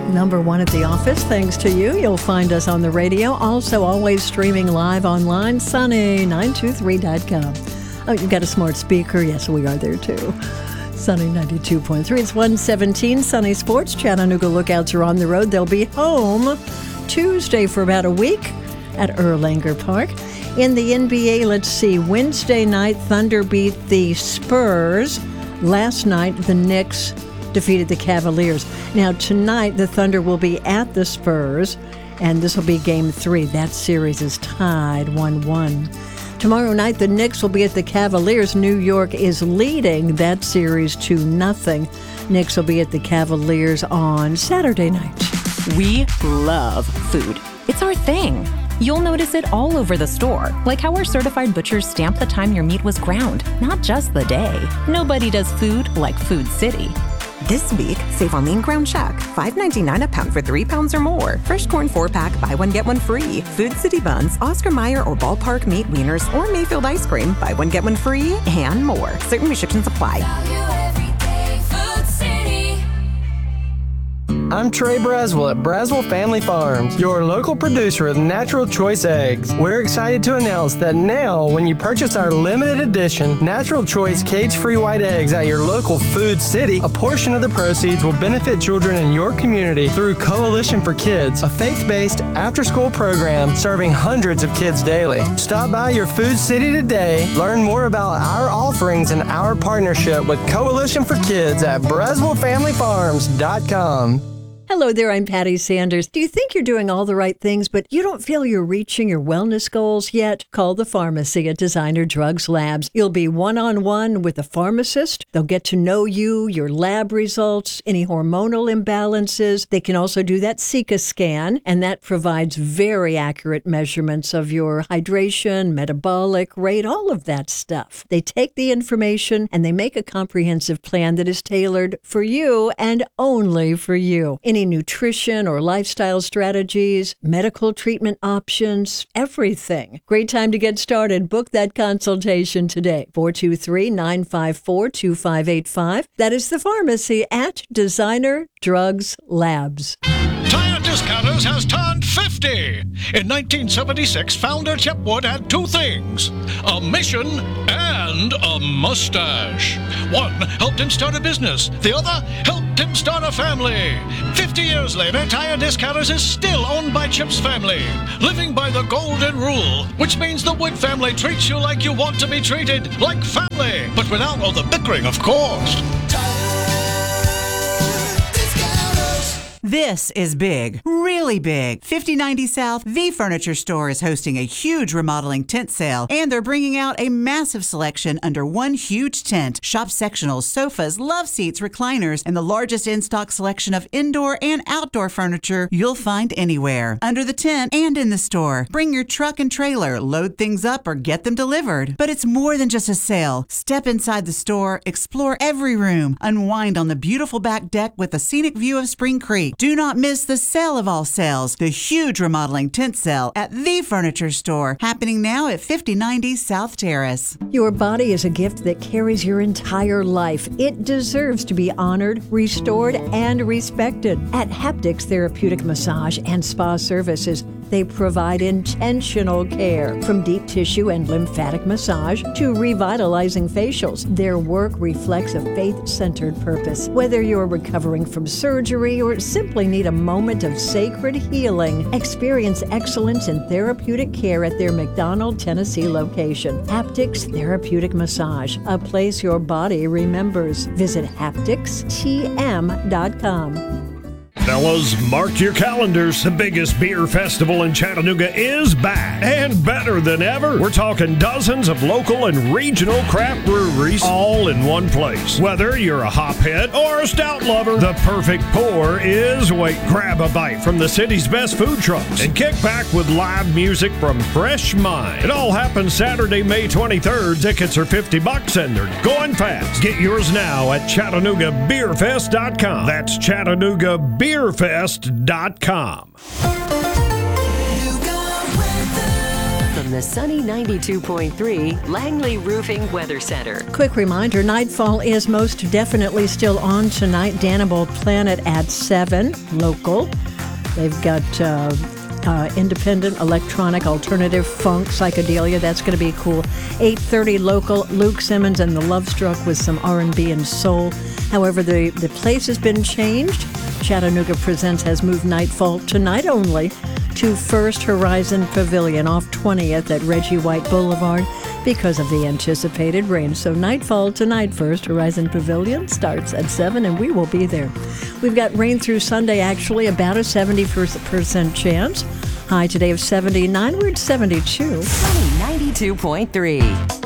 Number one at the office, thanks to you. You'll find us on the radio. Also, always streaming live online, sunny923.com. Oh, you've got a smart speaker. Yes, we are there too. Sunny 92.3. It's 117 Sunny Sports. Chattanooga Lookouts are on the road. They'll be home Tuesday for about a week at Erlanger Park. In the NBA, let's see. Wednesday night, Thunder beat the Spurs. Last night, the Knicks defeated the Cavaliers. Now, tonight, the Thunder will be at the Spurs, and this will be Game 3. That series is tied 1-1. Tomorrow night, the Knicks will be at the Cavaliers. New York is leading that series 2-0. Knicks will be at the Cavaliers on Saturday night. We love food. It's our thing. You'll notice it all over the store, like how our certified butchers stamp the time your meat was ground, not just the day. Nobody does food like Food City. This week, save on lean ground chuck, $5.99 a pound for 3 pounds or more. Fresh corn 4-pack, buy one, get one free. Food City buns, Oscar Mayer or Ballpark meat wieners, or Mayfield ice cream, buy one, get one free, and more. Certain restrictions apply. I'm Trey Braswell at Braswell Family Farms, your local producer of Natural Choice Eggs. We're excited to announce that now, when you purchase our limited edition Natural Choice cage-free white eggs at your local Food City, a portion of the proceeds will benefit children in your community through Coalition for Kids, a faith-based after-school program serving hundreds of kids daily. Stop by your Food City today, learn more about our offerings and our partnership with Coalition for Kids at BraswellFamilyFarms.com. Hello there, I'm Patty Sanders. Do you think you're doing all the right things, but you don't feel you're reaching your wellness goals yet? Call the pharmacy at Designer Drugs Labs. You'll be one-on-one with a pharmacist. They'll get to know you, your lab results, any hormonal imbalances. They can also do that Sika scan, and that provides very accurate measurements of your hydration, metabolic rate, all of that stuff. They take the information and they make a comprehensive plan that is tailored for you and only for you. Any nutrition or lifestyle strategies, medical treatment options, everything. Great time to get started. Book that consultation today. 423-954-2585. That is the pharmacy at Designer Drugs Labs. Tire Discounters has turned 50. In 1976, founder Chip Wood had two things, a mission and a mustache. One helped him start a business. The other helped him start a family. 50 years later, Tire Discounters is still owned by Chip's family, living by the golden rule, which means the Wood family treats you like you want to be treated, like family, but without all the bickering, of course. This is big, really big. 5090 South, The Furniture Store is hosting a huge remodeling tent sale, and they're bringing out a massive selection under one huge tent. Shop sectionals, sofas, love seats, recliners, and the largest in-stock selection of indoor and outdoor furniture you'll find anywhere. Under the tent and in the store. Bring your truck and trailer, load things up, or get them delivered. But it's more than just a sale. Step inside the store, explore every room, unwind on the beautiful back deck with a scenic view of Spring Creek. Do not miss the sale of all sales, the huge remodeling tent sale at The Furniture Store, happening now at 5090 South Terrace. Your body is a gift that carries your entire life. It deserves to be honored, restored, and respected. At Haptics Therapeutic Massage and Spa Services, they provide intentional care, from deep tissue and lymphatic massage to revitalizing facials. Their work reflects a faith-centered purpose. Whether you're recovering from surgery or simply need a moment of sacred healing, experience excellence in therapeutic care at their McDonald, Tennessee location. Haptics Therapeutic Massage, a place your body remembers. Visit hapticstm.com. Fellas, mark your calendars. The biggest beer festival in Chattanooga is back, and better than ever. We're talking dozens of local and regional craft breweries all in one place. Whether you're a hophead or a stout lover, the perfect pour is waiting. Grab a bite from the city's best food trucks and kick back with live music from Fresh Mind. It all happens Saturday, May 23rd. Tickets are $50 and they're going fast. Get yours now at ChattanoogaBeerFest.com. That's ChattanoogaBeerFest.com. The from the sunny 92.3 Langley Roofing Weather Center. Quick reminder, nightfall is most definitely still on tonight. Dannibal Planet at 7, local. They've got independent, electronic, alternative, funk, psychedelia. That's going to be cool. 8:30 local, Luke Simmons and the Love Struck with some R&B and soul. However, the place has been changed. Chattanooga Presents has moved nightfall tonight only to First Horizon Pavilion off 20th at Reggie White Boulevard because of the anticipated rain. So nightfall tonight, First Horizon Pavilion starts at 7, and we will be there. We've got rain through Sunday, actually, about a 70% chance. High today of 79. We're at 72. Sunny 92.3.